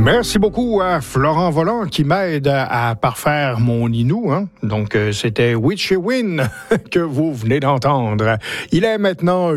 Merci beaucoup à Florent Volant qui m'aide à parfaire mon Inou. Donc, c'était Witchewin que vous venez d'entendre. Il est maintenant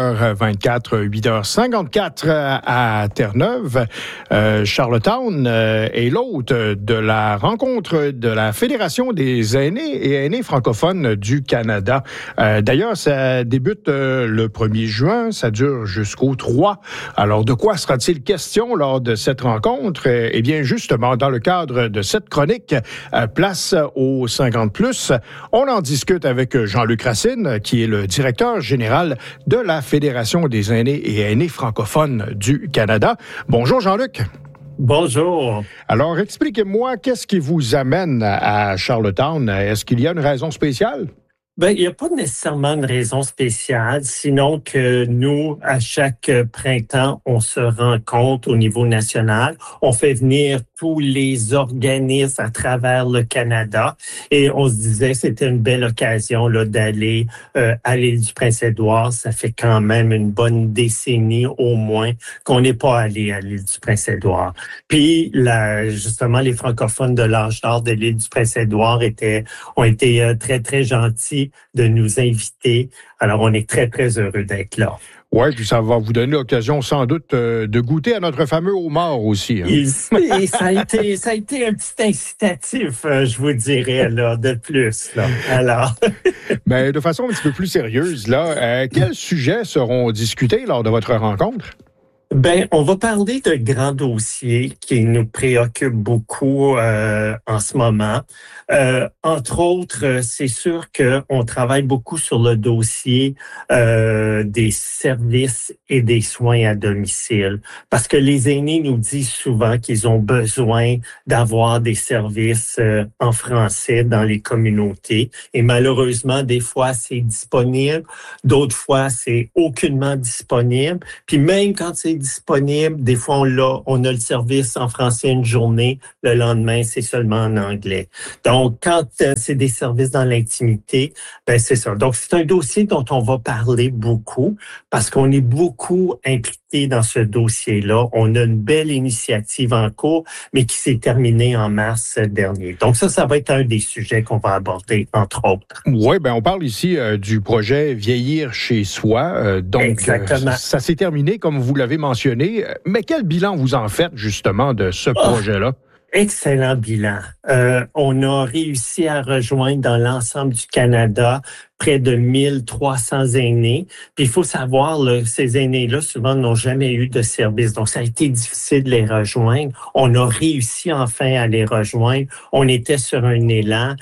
8h24, 8h54 à Terre-Neuve. Charlottetown est l'hôte de la rencontre de la Fédération des aînés et aînés francophones du Canada. D'ailleurs, ça débute le 1er juin, ça dure jusqu'au 3. Alors, de quoi sera-t-il question lors de cette rencontre? Eh bien, justement, dans le cadre de cette chronique, place aux 50+, on en discute avec Jean-Luc Racine, qui est le directeur général de la Fédération des aînés et aînés francophones du Canada. Bonjour, Jean-Luc. Bonjour. Alors, expliquez-moi, qu'est-ce qui vous amène à Charlottetown? Est-ce qu'il y a une raison spéciale? Il n'y a pas nécessairement une raison spéciale, sinon que nous, à chaque printemps, on se rencontre au niveau national. On fait venir tous les organismes à travers le Canada et on se disait que c'était une belle occasion là, d'aller à l'île du Prince-Édouard. Ça fait quand même une bonne décennie au moins qu'on n'est pas allé à l'île du Prince-Édouard. Puis, justement, les francophones de l'âge d'or de l'île du Prince-Édouard ont été très, très gentils de nous inviter. Alors, on est très, très heureux d'être là. Oui, puis ça va vous donner l'occasion sans doute de goûter à notre fameux homard aussi. Et ça a été un petit incitatif, je vous dirais, là, de plus. Là. Alors. Mais de façon un petit peu plus sérieuse, là, quels sujets seront discutés lors de votre rencontre? On va parler de grands dossiers qui nous préoccupent beaucoup en ce moment. Entre autres, c'est sûr qu'on travaille beaucoup sur le dossier des services et des soins à domicile. Parce que les aînés nous disent souvent qu'ils ont besoin d'avoir des services en français dans les communautés. Et malheureusement, des fois, c'est disponible. D'autres fois, c'est aucunement disponible. Puis même quand c'est disponible, des fois, on a le service en français une journée. Le lendemain, c'est seulement en anglais. Donc, quand c'est des services dans l'intimité, c'est ça. Donc, c'est un dossier dont on va parler beaucoup parce qu'on est beaucoup impliqué dans ce dossier-là. On a une belle initiative en cours, mais qui s'est terminée en mars dernier. Donc, ça va être un des sujets qu'on va aborder, entre autres. Oui, on parle ici du projet Vieillir chez soi. Donc, exactement. Ça s'est terminé, comme vous l'avez mentionné. Mais quel bilan vous en faites, justement, de ce projet-là? Excellent bilan. On a réussi à rejoindre dans l'ensemble du Canada près de 1300 aînés. Puis il faut savoir, là, ces aînés-là, souvent, n'ont jamais eu de service. Donc, ça a été difficile de les rejoindre. On a réussi enfin à les rejoindre. On était sur un élan.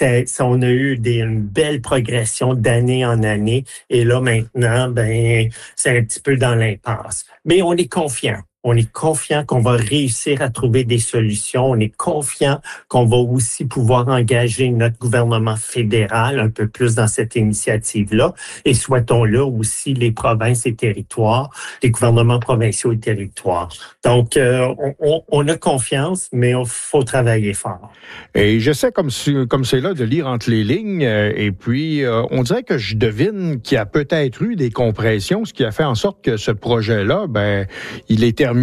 On a eu une belle progression d'année en année. Et là, maintenant, c'est un petit peu dans l'impasse. Mais on est confiant. On est confiant qu'on va réussir à trouver des solutions. On est confiant qu'on va aussi pouvoir engager notre gouvernement fédéral un peu plus dans cette initiative-là. Et souhaitons-le aussi les provinces et territoires, les gouvernements provinciaux et territoires. Donc, on a confiance, mais il faut travailler fort. Et j'essaie comme c'est là de lire entre les lignes. Et puis, on dirait que je devine qu'il y a peut-être eu des compressions, ce qui a fait en sorte que ce projet-là, il est terminé.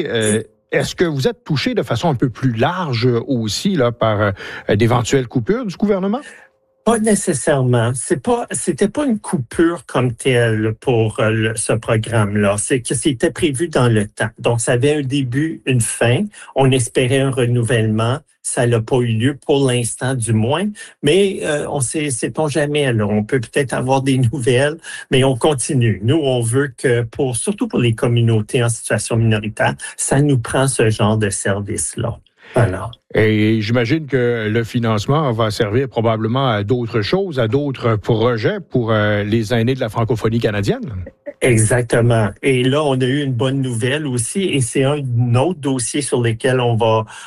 Est-ce que vous êtes touché de façon un peu plus large aussi là, par d'éventuelles coupures du gouvernement? Pas nécessairement. C'était pas une coupure comme telle pour ce programme-là. C'est que c'était prévu dans le temps. Donc, ça avait un début, une fin. On espérait un renouvellement. Ça n'a pas eu lieu pour l'instant, du moins. Mais sait-on jamais. Là. On peut peut-être avoir des nouvelles, mais on continue. Nous, on veut que, surtout pour les communautés en situation minoritaire, ça nous prend ce genre de service-là. Voilà. Et j'imagine que le financement va servir probablement à d'autres choses, à d'autres projets pour les aînés de la francophonie canadienne. Exactement. Et là, on a eu une bonne nouvelle aussi, et c'est un autre dossier sur lequel on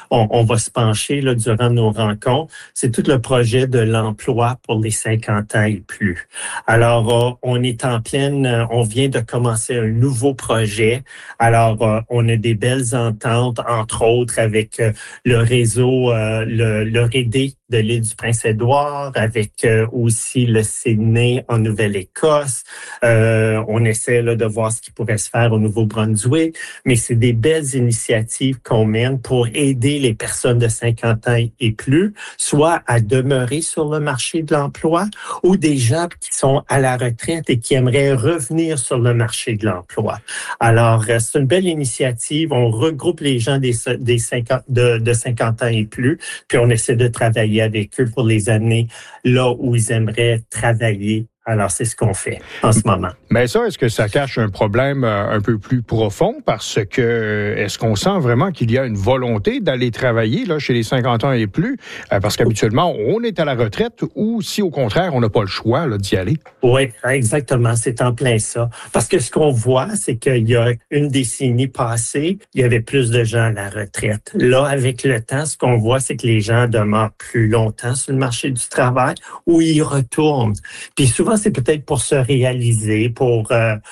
va se pencher là, durant nos rencontres. C'est tout le projet de l'emploi pour les 50 ans et plus. Alors, on est on vient de commencer un nouveau projet. Alors, on a des belles ententes, entre autres, avec le réseau réseau, le RED de l'île du Prince-Édouard, avec aussi le Sydney en Nouvelle-Écosse. On essaie là, de voir ce qui pourrait se faire au Nouveau-Brunswick, mais c'est des belles initiatives qu'on mène pour aider les personnes de 50 ans et plus, soit à demeurer sur le marché de l'emploi ou des gens qui sont à la retraite et qui aimeraient revenir sur le marché de l'emploi. Alors, c'est une belle initiative. On regroupe les gens de 50 ans et plus, puis on essaie de travailler avec eux pour les amener là où ils aimeraient travailler. Alors, c'est ce qu'on fait en ce moment. Mais ça, est-ce que ça cache un problème un peu plus profond? Parce que, est-ce qu'on sent vraiment qu'il y a une volonté d'aller travailler là, chez les 50 ans et plus? Parce qu'habituellement, on est à la retraite ou si, au contraire, on n'a pas le choix là, d'y aller? Oui, exactement. C'est en plein ça. Parce que ce qu'on voit, c'est qu'il y a une décennie passée, il y avait plus de gens à la retraite. Là, avec le temps, ce qu'on voit, c'est que les gens demeurent plus longtemps sur le marché du travail ou ils retournent. Puis souvent, c'est peut-être pour se réaliser, pour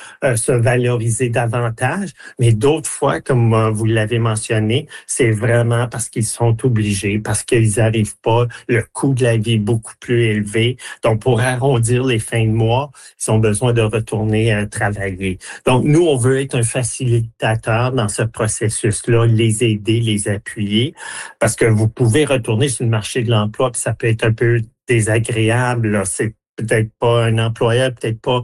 se valoriser davantage, mais d'autres fois, comme vous l'avez mentionné, c'est vraiment parce qu'ils sont obligés, parce qu'ils n'arrivent pas, le coût de la vie est beaucoup plus élevé. Donc, pour arrondir les fins de mois, ils ont besoin de retourner travailler. Donc, nous, on veut être un facilitateur dans ce processus-là, les aider, les appuyer, parce que vous pouvez retourner sur le marché de l'emploi, puis ça peut être un peu désagréable, là. C'est peut-être pas un employeur, peut-être pas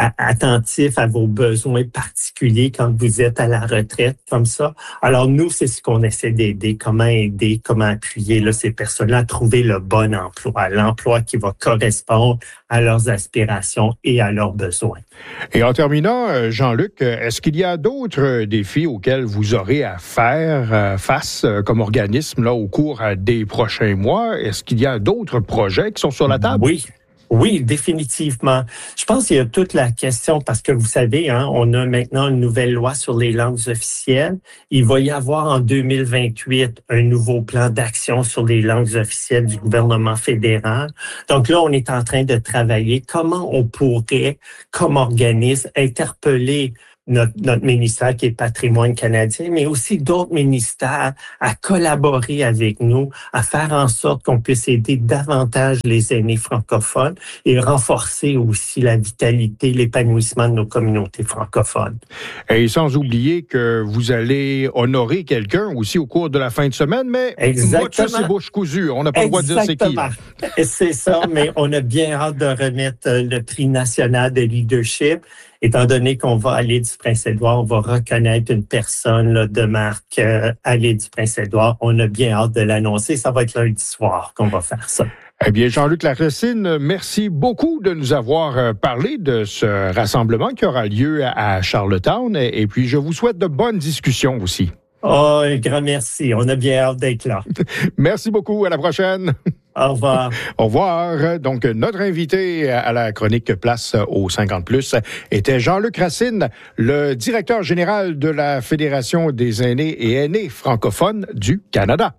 attentif à vos besoins particuliers quand vous êtes à la retraite comme ça. Alors nous, c'est ce qu'on essaie d'aider, comment appuyer là, ces personnes-là à trouver le bon emploi, l'emploi qui va correspondre à leurs aspirations et à leurs besoins. Et en terminant, Jean-Luc, est-ce qu'il y a d'autres défis auxquels vous aurez à faire face comme organisme là, au cours des prochains mois? Est-ce qu'il y a d'autres projets qui sont sur la table? Oui, définitivement. Je pense qu'il y a toute la question parce que vous savez, on a maintenant une nouvelle loi sur les langues officielles. Il va y avoir en 2028 un nouveau plan d'action sur les langues officielles du gouvernement fédéral. Donc là, on est en train de travailler comment on pourrait, comme organisme, interpeller notre ministère qui est Patrimoine canadien, mais aussi d'autres ministères à collaborer avec nous, à faire en sorte qu'on puisse aider davantage les aînés francophones et renforcer aussi la vitalité, l'épanouissement de nos communautés francophones. Et sans oublier que vous allez honorer quelqu'un aussi au cours de la fin de semaine, mais moi, ça, c'est bouche cousue. On n'a pas le droit de dire c'est qui. Là. C'est ça, mais on a bien hâte de remettre le prix national de leadership. Étant donné qu'on va à l'île du Prince-Édouard, on va reconnaître une personne là, de marque à l'île du Prince-Édouard. On a bien hâte de l'annoncer. Ça va être lundi soir qu'on va faire ça. Eh bien, Jean-Luc Lacressine, merci beaucoup de nous avoir parlé de ce rassemblement qui aura lieu à Charlottetown. Et puis, je vous souhaite de bonnes discussions aussi. Oh, un grand merci. On a bien hâte d'être là. Merci beaucoup. À la prochaine. Au revoir. Au revoir. Donc, notre invité à la chronique Place aux 50+, était Jean-Luc Racine, le directeur général de la Fédération des aînés et aînés francophones du Canada.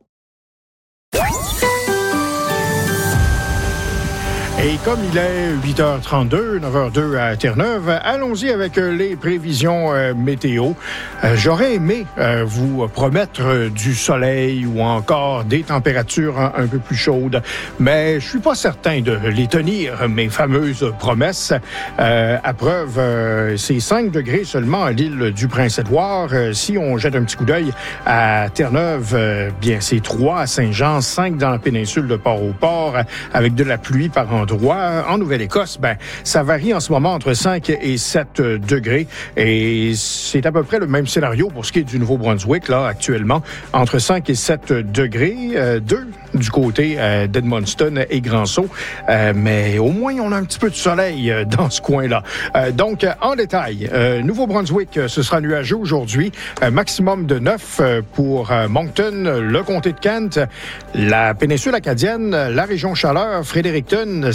Et comme il est 8h32, 9h02 à Terre-Neuve, allons-y avec les prévisions météo. J'aurais aimé vous promettre du soleil ou encore des températures un peu plus chaudes, mais je suis pas certain de les tenir, mes fameuses promesses. À preuve, c'est 5 degrés seulement à l'île du Prince-Édouard. Si on jette un petit coup d'œil à Terre-Neuve, bien c'est 3 à Saint-Jean, 5 dans la péninsule de Port-au-Port, avec de la pluie par endroits. En Nouvelle-Écosse, ça varie en ce moment entre 5 et 7 degrés. Et c'est à peu près le même scénario pour ce qui est du Nouveau-Brunswick, là, actuellement, entre 5 et 7 degrés. 2 du côté d'Edmundston et Grand-Sault. Mais au moins, on a un petit peu de soleil dans ce coin-là. Donc, en détail, Nouveau-Brunswick, ce sera nuageux aujourd'hui. Maximum de 9 pour Moncton, le comté de Kent, la péninsule acadienne, la région Chaleur, Fredericton,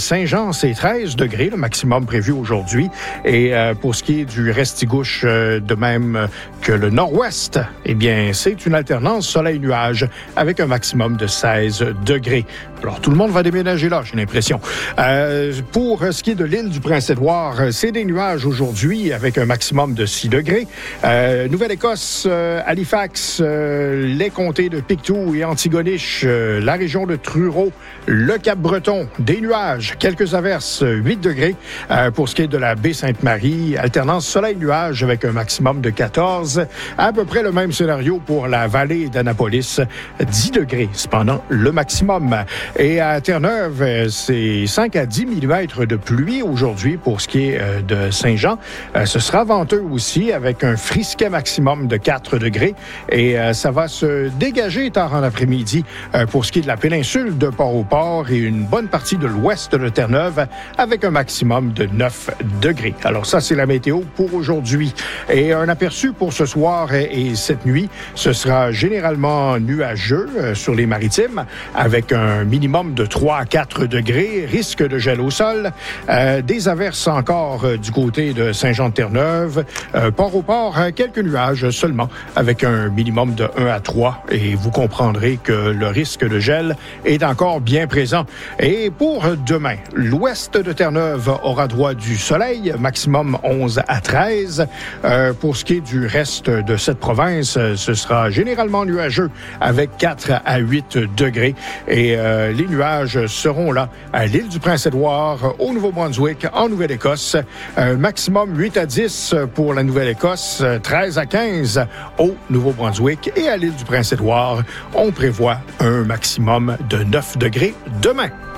Saint-Jean, c'est 13 degrés, le maximum prévu aujourd'hui. Et pour ce qui est du Restigouche, de même que le nord-ouest, eh bien, c'est une alternance soleil-nuage avec un maximum de 16 degrés. Alors, tout le monde va déménager là, j'ai l'impression. Pour ce qui est de l'île du Prince-Édouard, c'est des nuages aujourd'hui avec un maximum de 6 degrés. Nouvelle-Écosse, Halifax, les comtés de Pictou et Antigonish, la région de Truro, le Cap-Breton, des nuages, quelques averses, 8 degrés. Pour ce qui est de la baie Sainte-Marie, alternance soleil-nuage avec un maximum de 14. À peu près le même scénario pour la vallée d'Annapolis, 10 degrés, cependant, le maximum. Et à Terre-Neuve, c'est 5 à 10 mm de pluie aujourd'hui pour ce qui est de Saint-Jean. Ce sera venteux aussi avec un frisquet maximum de 4 degrés. Et ça va se dégager tard en après-midi pour ce qui est de la péninsule de Port-au-Port et une bonne partie de l'ouest de Terre-Neuve avec un maximum de 9 degrés. Alors ça, c'est la météo pour aujourd'hui. Et un aperçu pour ce soir et cette nuit, ce sera généralement nuageux sur les maritimes avec un minimum de 3 à 4 degrés, risque de gel au sol, des averses encore du côté de Saint-Jean-de-Terre-Neuve, Port-au-Port, quelques nuages seulement avec un minimum de 1 à 3 et vous comprendrez que le risque de gel est encore bien présent. Et pour demain, l'ouest de Terre-Neuve aura droit du soleil, maximum 11 à 13. Pour ce qui est du reste de cette province, ce sera généralement nuageux avec 4 à 8 degrés et les nuages seront là à l'île du Prince-Édouard, au Nouveau-Brunswick, en Nouvelle-Écosse. Maximum 8 à 10 pour la Nouvelle-Écosse, 13 à 15 au Nouveau-Brunswick et à l'île du Prince-Édouard, on prévoit un maximum de 9 degrés demain.